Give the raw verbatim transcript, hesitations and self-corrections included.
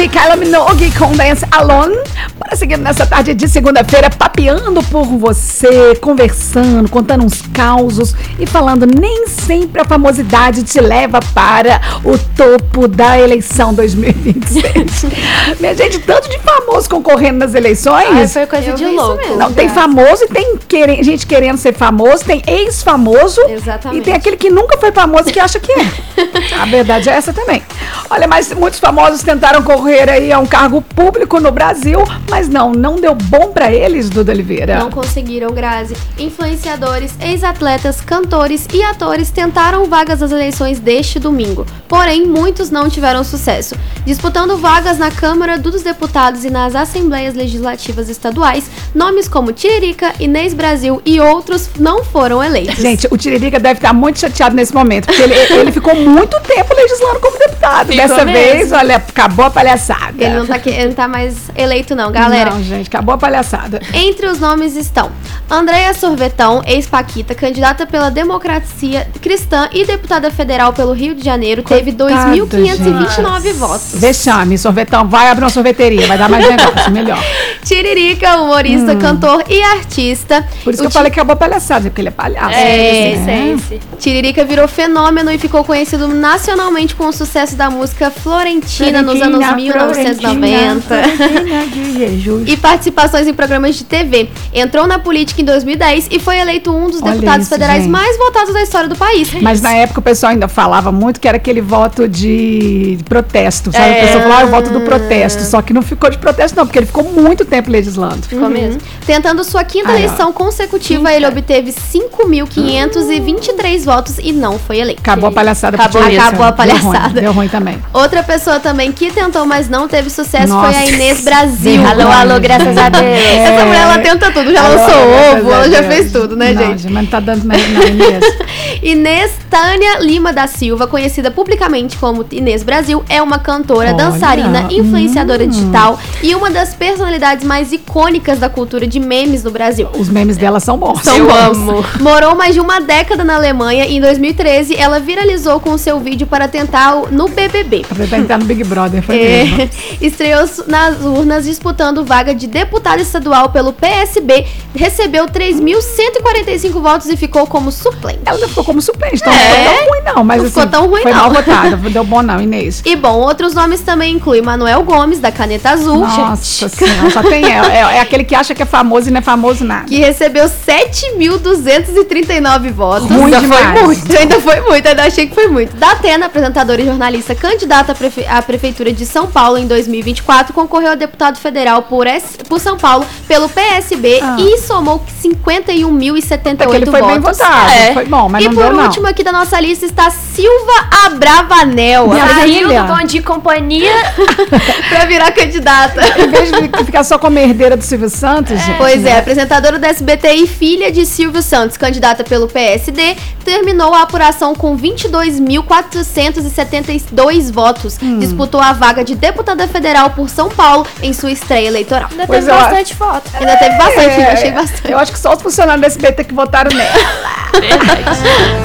Beyoncé, Kylie Minogue com Dance Alone. Para seguir nessa tarde de segunda-feira, papeando por você, conversando, contando uns causos e falando, nem sempre a famosidade te leva para o topo da eleição dois mil e vinte e seis. Minha gente, tanto de famoso concorrendo nas eleições. Ai, foi coisa Eu de vi isso louco. mesmo. Não, tem famoso e tem queren- gente querendo ser famoso, tem ex-famoso. Exatamente. E tem aquele que nunca foi famoso e que acha que é. A verdade é essa também. Olha, mas muitos famosos tentaram correr aí a um cargo público no Brasil, mas não, não deu bom pra eles, Duda Oliveira. Não conseguiram, Grazi. Influenciadores, ex-atletas, cantores e atores tentaram vagas nas eleições deste domingo. Porém, muitos não tiveram sucesso. Disputando vagas na Câmara dos Deputados e nas Assembleias Legislativas Estaduais, nomes como Tiririca, Inês Brasil e outros não foram eleitos. Gente, o Tiririca deve estar muito chateado nesse momento, porque ele, ele ficou muito tempo legislando como deputado. Ficou Dessa mesmo. vez, olha, acabou a palhaçada. Ele não tá, que- ele não tá mais eleito não, galera. Não, gente, acabou a palhaçada. Entre os nomes estão Andréa Sorvetão, ex-Paquita, candidata pela Democracia Cristã e deputada federal pelo Rio de Janeiro, teve dois mil quinhentos e vinte e nove gente. votos. Vexame, sorvetão, vai abrir uma sorveteria, vai dar mais negócio, melhor. Tiririca, humorista, cantor e artista. Por isso O que eu falei que acabou a palhaçada, porque ele é palhaço. É, né? Tiririca virou fenômeno e ficou conhecido nacionalmente com o sucesso da música Florentina nos anos mil novecentos e noventa. Florentina de Jesus. E participações em programas de T V. Entrou na política em dois mil e dez e foi eleito um dos Olha deputados isso, federais gente. mais votados da história do país. Mas na época o pessoal ainda falava muito que era aquele voto de protesto, sabe? É. O pessoal falava, ah, o voto do protesto. Só que não ficou de protesto não, porque ele ficou muito tempo legislando. Ficou mesmo. Tentando sua quinta Aí, ó. eleição consecutiva, Quinta. ele obteve cinco mil quinhentos e vinte e três votos e não foi eleito. Acabou a palhaçada. pro Acabou, Tiririca. acabou a Deu ruim, palhaçada. Deu ruim também. Outra pessoa também que tentou, mas não teve sucesso Nossa. foi a Inês Brasil. Vergonha. Alô, alô, graças a Deus. Essa mulher, ela tenta tudo. Já Alô, lançou graças ovo, a ela já Deus. fez tudo, né, não, gente? Mas não tá dando mais não, Inês. Inês Tânia Lima da Silva, conhecida publicamente como Inês Brasil, é uma cantora, Olha, dançarina, influenciadora hum. digital e uma das personalidades mais icônicas da cultura de memes no Brasil. Os memes dela são bons. São Eu bons. amo. Morou mais de uma década na Alemanha e em dois mil e treze ela viralizou com o seu vídeo para tentar o- no B B B. Pra tentar entrar no Big Brother, foi É, mesmo. estreou nas urnas disputando vaga de deputada estadual pelo P S B, recebeu três mil cento e quarenta e cinco votos e ficou como suplente. Ela não ficou como suplente, então É. não foi tão ruim não. Mas Não assim, ficou tão ruim, foi não. mal votada, deu bom não, Inês. E bom, outros nomes também incluem Manuel Gomes, da Caneta Azul, Nossa senhora, só tem ela. É, é aquele que acha que é famoso e não é famoso nada. que recebeu sete mil duzentos e trinta e nove votos. Ruim Ainda demais. foi muito, ainda foi muito, ainda achei que foi muito. Datena, apresentadora e jornalista candidata à, prefe- à Prefeitura de São Paulo em dois mil e vinte e quatro, concorreu a deputado federal por, S- por São Paulo pelo P S B Ah. e somou cinquenta e um mil e setenta e Porque ele oito foi votos. bem votado, É. foi bom, mas E não por deu não. último aqui da nossa lista está Silva Abravanel, Minha a- filha. Saiu do Bom Dia e Companhia. pra virar candidata. Em vez de ficar só como herdeira do Silvio Santos, gente. Pois é, né? apresentadora do S B T e filha de Silvio Santos, candidata pelo P S D, terminou a apuração com vinte e dois mil quatrocentos e setenta e dois votos. Hum. Disputou a vaga de deputada federal por São Paulo em sua estreia eleitoral. Ainda Pois teve é. bastante foto. Ainda teve bastante, É, achei bastante. Eu acho que só os funcionários do S B T que votaram nela. Verdade.